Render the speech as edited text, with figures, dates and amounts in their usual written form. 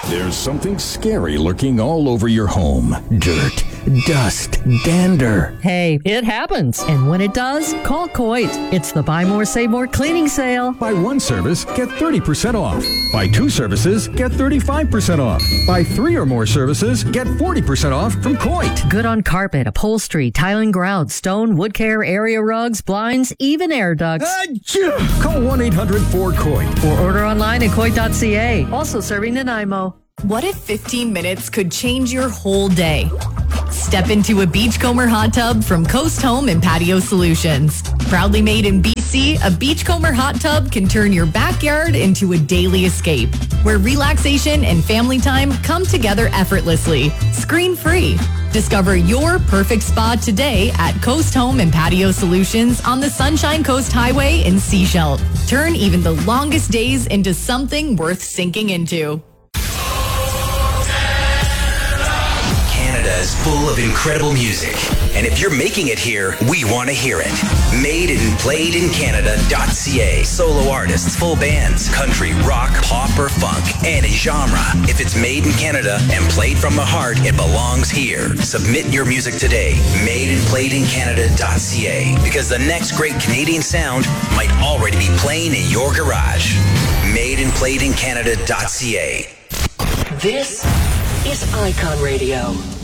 There's something scary lurking all over your home. Dirt, dust, dander. Hey, it happens. And when it does, call Coit. It's the Buy More, Save More cleaning sale. Buy one service, get 30% off. Buy two services, get 35% off. Buy three or more services, get 40% off from Coit. Good on carpet, upholstery, tiling, grout, stone, wood care, area rugs, blinds, even air ducts. Call 1-800-4COIT. Or order online at Coit.ca. Also serving Nanaimo. What if 15 minutes could change your whole day? Step into a Beachcomber hot tub from Coast Home and Patio Solutions. Proudly made in BC, a Beachcomber hot tub can turn your backyard into a daily escape, where relaxation and family time come together effortlessly, screen-free. Discover your perfect spa today at Coast Home and Patio Solutions on the Sunshine Coast Highway in Sechelt. Turn even the longest days into something worth sinking into. Canada is full of incredible music. And if you're making it here, we want to hear it. Made and played in Canada.ca. Solo artists, full bands, country, rock, pop, or funk, any genre. If it's made in Canada and played from the heart, it belongs here. Submit your music today. Made and played in Canada.ca. Because the next great Canadian sound might already be playing in your garage. Made and played in Canada.ca. This is Icon Radio.